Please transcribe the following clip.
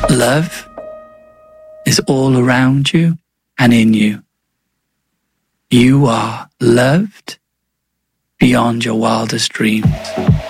Love is all around you and in you. You are loved beyond your wildest dreams.